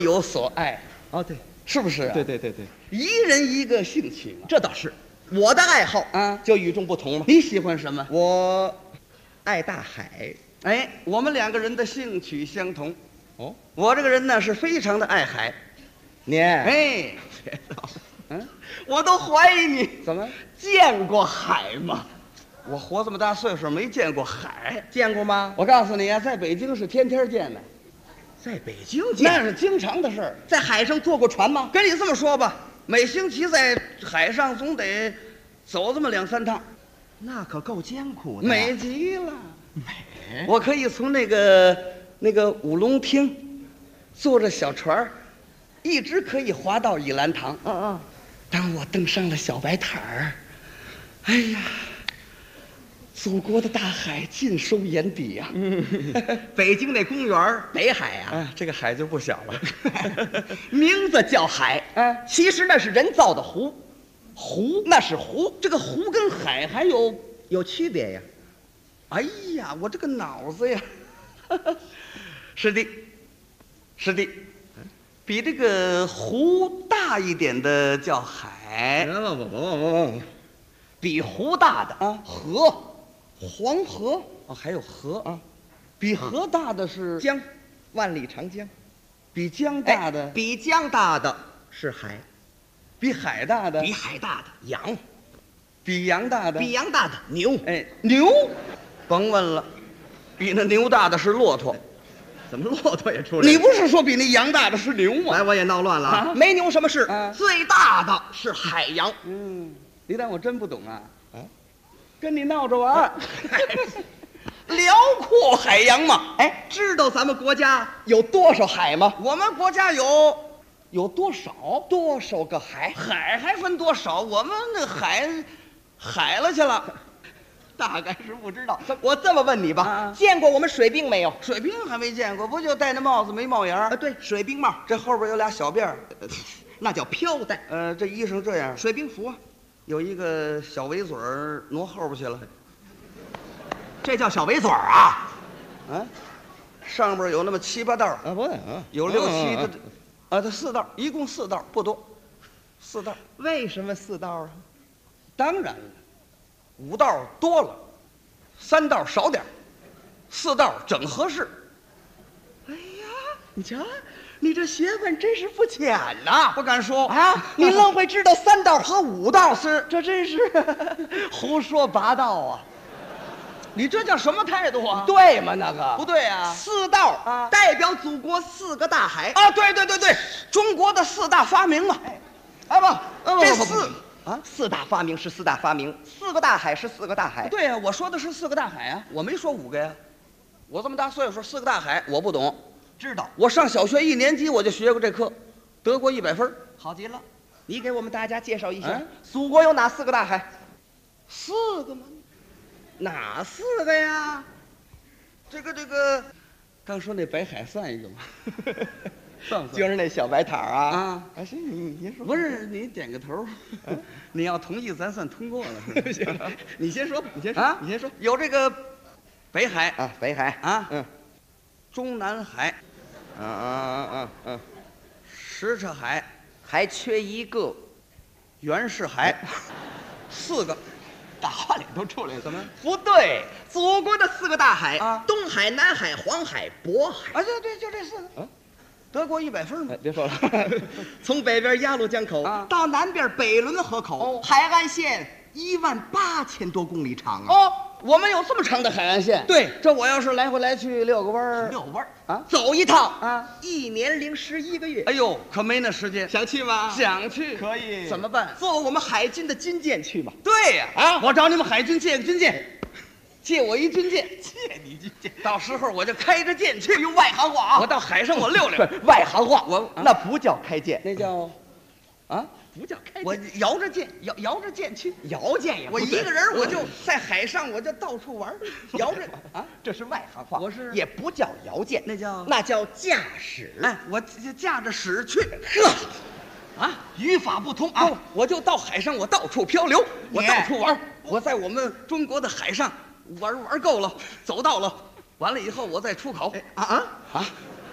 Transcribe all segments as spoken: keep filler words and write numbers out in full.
有所爱。 哦，对， 是不是、啊？ 对对对对， 一人一个兴趣嘛。 这倒是。我的爱好啊就与众不同嘛。 你喜欢什么？ 我爱大海。 哎，我们两个人的兴趣相同。 哦， 我这个人呢是非常的爱海。 您哎， 别闹， 嗯， 我都怀疑你怎么？ 见过海吗？ 我活这么大岁数没见过海。 见过吗？ 我告诉你啊，在北京是天天见的， 在北京见。 那是经常的事儿。 在海上坐过船吗？ 跟你这么说吧，每星期在海上总得走这么两三趟， 那可够艰苦的。 美极了。 美， 我可以从那个那个五龙厅，坐着小船儿，一直可以划到倚兰堂。 嗯嗯， 当我登上了小白毯儿，哎呀，祖国的大海尽收眼底呀、啊！ 嗯，北京那公园北海啊， 哎，这个海就不小了， 名字叫海， 哎， 其实那是人造的湖，湖那是湖， 这个湖跟海还有， 有区别呀。 哎呀，我这个脑子呀，是的，是的，比这个湖大一点的叫海， 不不不不不，比湖大的啊河，黄河哦，还有河啊， 比河大的是江，万里长江。 比江大的， 哎比江大的是海， 比海大的， 比海大的羊， 比羊大的， 比羊大的牛。 哎牛，甭问了，比那牛大的是骆驼。 怎么骆驼也出来了？ 你不是说比那羊大的是牛吗？ 来，我也闹乱了啊没牛什么事， 啊最大的是海洋。 嗯，你当我真不懂啊？ 啊， 跟你闹着玩儿。 辽阔海洋嘛。哎，知道咱们国家有多少海吗？ 我们国家有有多少多少个海？ 海还分多少？我们那海海了去了。 大概是不知道。我这么问你吧， 啊见过我们水兵没有？ 水兵还没见过，不就戴那帽子没帽檐啊， 儿？ 对，水兵帽， 这后边有俩小辫儿， 那叫飘带。 呃，这衣裳这样， 水兵服啊， 有一个小围嘴儿挪后边去了， 这叫小围嘴儿啊。 啊，上边有那么七八道儿， 啊，不对啊， 有六七的的，啊，这四道，一共四道，不多，四道。 为什么四道啊？ 当然了，五道多了，三道少点儿，四道整合适。 哎呀，你瞧，你这学问真是不浅呐！ 不敢说啊，你愣会知道三道和五道， 是这真是胡说八道啊！ 你这叫什么态度啊？ 对吗？那个不对啊！ 四道啊代表祖国四个大海。 啊，对对对对，中国的四大发明嘛。啊不，啊不这不不四啊， 四大发明是四大发明，四个大海是四个大海。 对呀、我说的是四个大海啊，我没说五个呀。我这么大岁数，四个大海我不懂。 知道， 我上小学一年级我就学过这课，得过一百分儿。 好极了。你给我们大家介绍一下嗯， 祖国有哪四个大海？ 四个吗？ 哪四个呀？ 这个这个，刚说那北海算一个吗？算不算？ 就是那小白塔啊。 啊啊，行，你您说。 不是你点个头，你要同意，咱算通过了。是吧行，你先说，你先说啊， 你先说。 有这个北海啊，北海啊， 嗯， 中南海、 嗯嗯嗯嗯， 什刹海、 还缺一个， 袁世海，四个。 大话脸都出来了。 怎么？ 不对，祖国的四个大海啊东海、南海、黄海、渤海。 啊，对对，就这四个。 啊得过一百分嘛哎，。别说了，从北边鸭绿江口啊到南边北仑河口， 哦海岸线一万八千多公里长啊！ 哦，我们有这么长的海岸线。 对， 这我要是来回来去遛个弯儿， 遛弯儿啊走一趟啊， 一年零十一个月。 哎呦，可没那时间。 想去吗？ 想去可以怎么办？ 坐我们海军的军舰去吧。 对呀， 啊我找你们海军借个军舰，借我一军舰， 借你军舰， 到时候我就开着舰去。 用外行话啊！ 我到海上我溜溜， 外行话， 我啊那不叫开舰， 那叫啊， 不叫开舰， 我摇着舰，摇摇着舰去。 摇舰也不我对一个人我就在海上，我就到处玩儿，摇着啊， 这是外行话， 我是也不叫摇舰， 那叫那叫驾驶。 哎，我驾驾着驶去。 呵，啊，语法不通啊！ 啊，我就到海上，我到处漂流，我你到处玩儿，我在我们中国的海上玩玩够了，走到了，完了以后我再出口。 啊啊啊，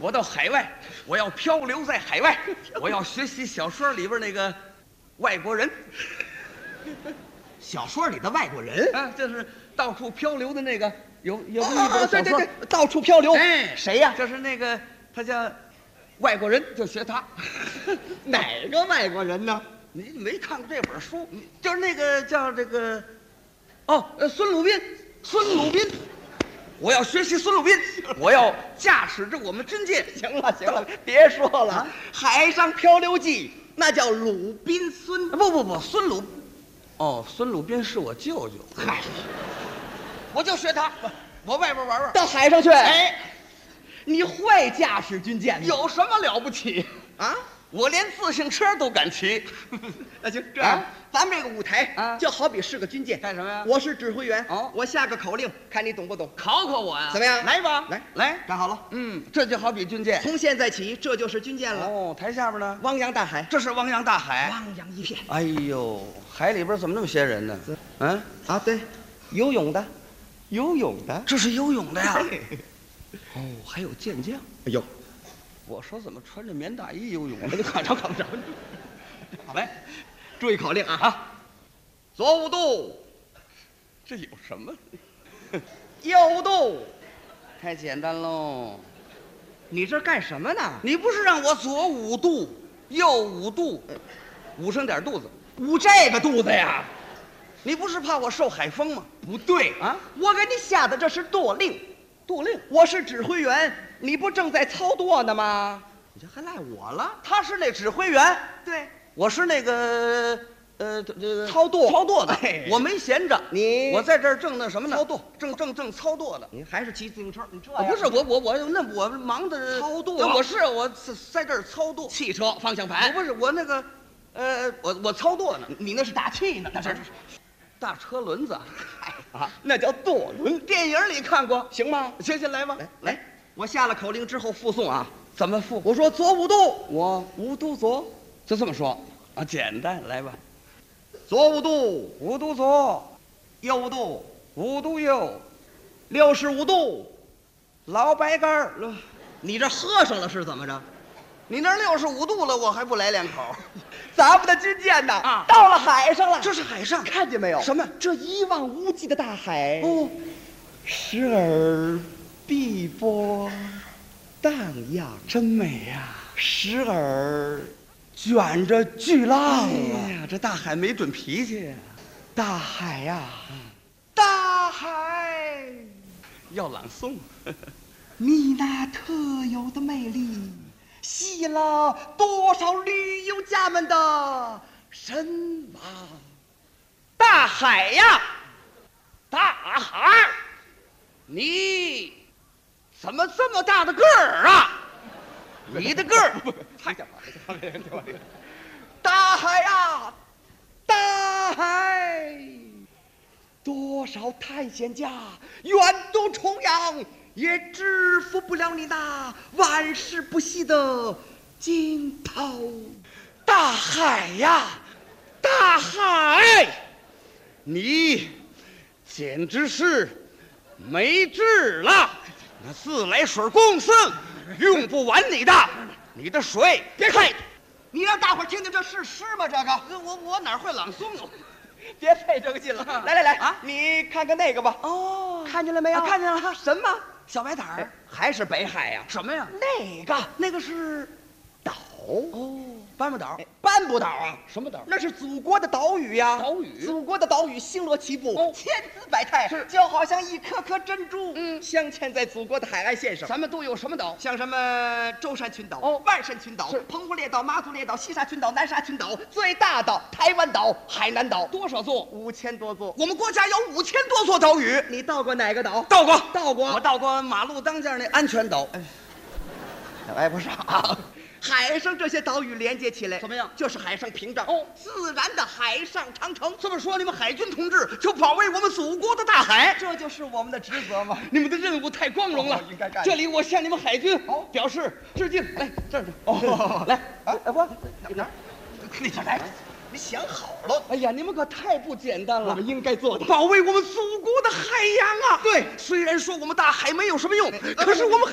我到海外，我要漂流在海外，我要学习小说里边那个外国人。 小说里的外国人啊，就是到处漂流的那个，有有一哦本小说， 对对对，到处漂流。 哎， 谁呀？ 就是那个他叫外国人，就学他。 哪个外国人呢？ 你没看过这本书？就是那个叫这个，哦，呃，孙鲁滨，孙鲁滨。我要学习孙鲁滨，我要驾驶着我们军舰。 行了行了，别说了， 啊 《海上漂流记》那叫鲁滨孙。 不不不，孙鲁，哦，孙鲁滨是我舅舅。 嗨， 我就学他，我外边玩玩。 到海上去。 哎， 你会驾驶军舰吗？ 有什么了不起？ 啊？ 我连自行车都敢骑。 那行这样， 啊咱们这个舞台啊就好比是个军舰。 干什么呀？ 我是指挥员， 哦我下个口令，看你懂不懂。 考考我呀？ 怎么样来吧， 来来， 站好了。 嗯，这就好比军舰。 从现在起，这就是军舰了。 哦，台下边呢？ 汪洋大海， 这是汪洋大海。 汪洋一片。 哎呦，海里边怎么那么些人呢？嗯， 啊，对，游泳的，游泳的。 这是游泳的呀。 哎哦，还有健将。 哎呦， 我说怎么穿着棉大衣游泳？ 你看着看不着。 好来， 注意口令啊！ 啊， 左五度， 这有什么？ 右五度。 太简单喽！ 你这干什么呢？ 你不是让我左五度，右五度，捂上点肚子？ 捂这个肚子呀？ 你不是怕我受海风吗？ 不对啊， 我给你下的这是舵令。 舵令， 我是指挥员，你不正在操舵呢吗？你这还赖我了？ 他是那指挥员， 对， 我是那个呃这个操舵操舵的哎， 我没闲着。 你我在这儿正那什么呢？ 操舵， 正正正操舵的。 你还是骑自行车？你这啊，不是我我我那我忙的操舵我是我在在这儿操舵。 汽车方向我盘， 不是我那个，呃，我我操舵呢。 你那是打气呢，那是大车轮子， 啊，那叫舵轮， 电影里看过。 行吗？ 行行，来吧， 来来，我下了口令之后附送啊。 怎么付？ 我说左五度， 我五度左， 就这么说啊，简单，来吧。 左五度， 五度左， 右五度， 五度右， 六十五度。 老白干儿。 你这喝上了是怎么着？ 你那六十五度了，我还不来两口？ 咱们的军舰呐， 啊到了海上了。 这是海上， 看见没有？ 什么？ 这一望无际的大海， 哦， 时而碧波荡漾， 真美呀！ 时而卷着巨浪啊！ 哎呀，这大海没准脾气呀。 大海呀、大海， 要朗诵。 你那特有的魅力，吸引了多少旅游家们的神往。大海呀， 大海，你怎么这么大的个儿啊？你的个儿太讲话了，大海呀，大海，多少探险家远渡重洋，也支付不了你那万世不息的惊涛。 大海呀，大海，你简直是没治了！那自来水公司用不完你的，你的水别看，你让大伙儿听听这是诗吗？这个， 我我哪会朗诵啊？ 别费这个劲了。来来来啊你看看那个吧。 哦， 看见了没有？ 啊看见了什么？ 小白胆哎儿， 还是北海呀？ 什么呀？ 那个那个是岛， 哦，班布岛哎，班布岛啊。 什么岛？ 那是祖国的岛屿呀， 岛屿祖国的岛屿星罗棋布， 哦千姿百态， 是就好像一颗颗珍珠， 嗯镶嵌在祖国的海岸线上。 咱们都有什么岛？ 像什么舟山群岛、 哦万山群岛是、 澎湖列岛、马祖列岛、西沙群岛、南沙群岛，最大的台湾岛、海南岛， 多少座？ 五千多座。 我们国家有五千多座岛屿。 你到过哪个岛？ 到过， 到过。 我到过马路当间那安全岛。 挨不上啊。海上这些岛屿连接起来， 怎么样就是海上屏障哦自然的海上长城。 这么说，你们海军同志就保卫我们祖国的大海， 这就是我们的职责嘛。 你们的任务太光荣了， 哦应该干这里我向你们海军哦表示致敬。来，这儿哦来， 啊哎不， 哪儿？你这来，你想好了， 哎呀，你们可太不简单了我们。应该做的。 保卫我们祖国的海洋啊！ 对虽然说我们大海没有什么用，可是我们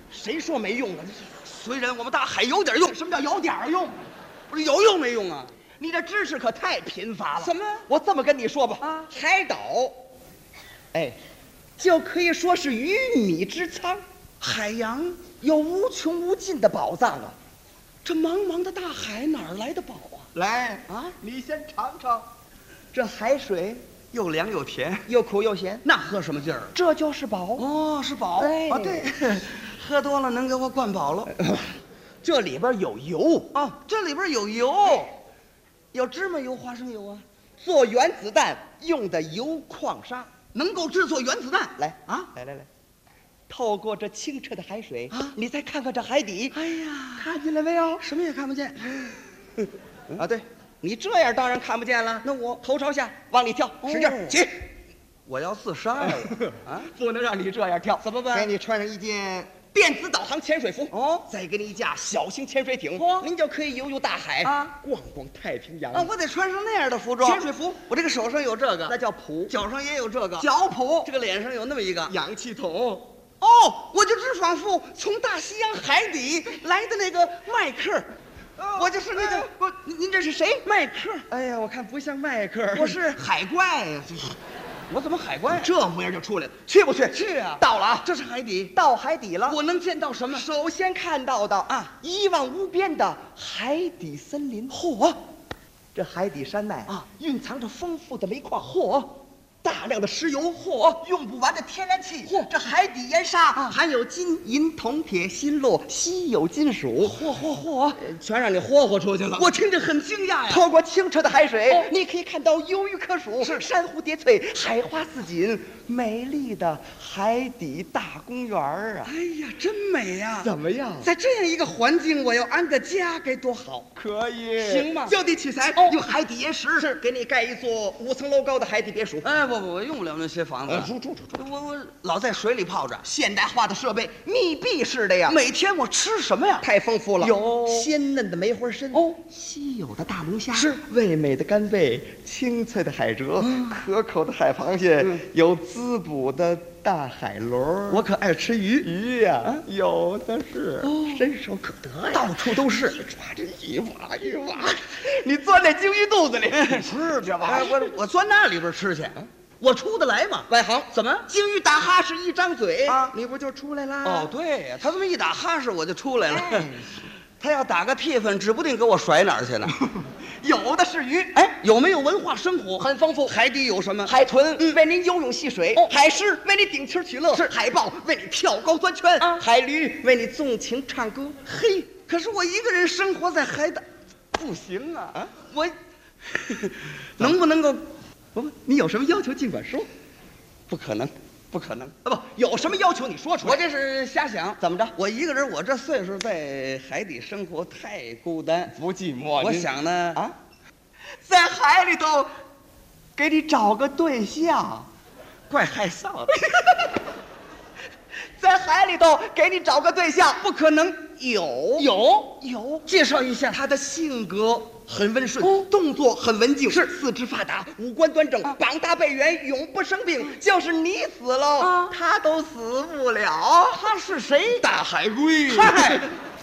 谁说没用啊？ 虽然我们大海有点用， 什么叫有点儿用？ 不是有用没用啊？ 你这知识可太贫乏了。 什么？ 我这么跟你说吧， 啊， 海岛，哎，就可以说是鱼米之仓， 海洋有无穷无尽的宝藏啊！ 这茫茫的大海哪儿来的宝啊？ 来啊， 你先尝尝，这海水又凉又甜， 又苦又咸， 那喝什么劲儿？ 这就是宝。 哦，是宝。 哎啊，对，喝多了能给我灌饱了。 这里边有油哦，这里边有油，有芝麻油、花生油啊， 做原子弹用的铀矿砂， 能够制作原子弹。 来啊， 来来来，透过这清澈的海水啊， 你再看看这海底， 哎呀， 看见了没有？ 什么也看不见。 啊，对，你这样当然看不见了。 那我头朝下往里跳，使劲哦儿起！ 我要自杀呀！我啊， 不能让你这样跳， 怎么办给你穿上一件电子导航潜水服， 哦再给你一架小型潜水艇， 嚯您就可以游游大海啊， 逛逛太平洋啊，我得穿上那样的服装。 潜水服， 我这个手上有这个， 那叫蹼， 脚上也有这个， 脚蹼， 这个脸上有那么一个。 氧气筒。 哦，我就只仿佛从大西洋海底来的那个迈克，我就是那个。 不，您您这是谁？ 迈克， 哎呀，我看不像迈克， 我是海怪呀！ 我怎么海怪？ 这模样就出来了，去不去？ 去啊！ 到了啊， 这是海底， 到海底了。 我能见到什么？ 首先看到的啊， 一望无边的海底森林。嚯，这海底山脉啊， 蕴藏着丰富的煤矿。嚯！大量的石油，嚯，用不完的天然气， 嚯， 这海底盐沙啊含有金银铜铁锌铬稀有金属， 嚯嚯嚯！ 全让你霍霍出去了。 我听着很惊讶呀。 透过清澈的海水， 哦你可以看到鱿鱼可数， 是珊瑚叠翠，海花似锦，美丽的海底大公园儿啊！ 哎呀，真美呀！ 怎么样？ 在这样一个环境，我要安个家该多好。 可以， 行吗就地取材， 哦用海底岩石是给你盖一座五层楼高的海底别墅。 哎，不不，我用不了那些房子呃，住住住住， 我我老在水里泡着， 现代化的设备，密闭式的呀， 每天我吃什么呀？ 太丰富了。 有鲜嫩的梅花参， 哦， 稀有的大龙虾， 是味美的干贝，清脆的海蜇，可口的海螃蟹， 嗯有滋补的大海螺。 我可爱吃鱼， 鱼呀，有的是，伸手可得呀， 到处都是。 抓着一挖一挖，你钻在鲸鱼肚子里吃去吧。 哎，我我钻那里边吃去，我出得来吗？ 外行， 怎么？ 鲸鱼打哈是一张嘴啊你不就出来啦？ 哦，对呀，他这么一打哈士，我就出来了哎。 他要打个屁粉，指不定给我甩哪儿去呢。 有的是鱼， 哎，有没有文化生活？ 很丰富。 海底有什么？ 海豚嗯为您游泳戏水， 哦海狮为你顶旗取乐， 是海豹为你跳高钻圈， 啊海驴为你纵情唱歌。 嘿，可是我一个人生活在海岛， 不行啊！啊， 我能不能够？ 不不，你有什么要求尽管说。 不可能，不可能。 啊不，有什么要求你说出来。 我这是瞎想。 怎么着？ 我一个人，我这岁数在海底生活太孤单。 不寂寞我想呢， 啊，在海里头给你找个对象， 怪害臊的。 在海里头给你找个对象， 不可能。 有有有。 介绍一下。 他的性格很温顺， 哦动作很文静， 是四肢发达，五官端正，膀大背圆，永不生病。就是你死了， 啊他都死不了。 他是谁？ 大海龟。 嗨，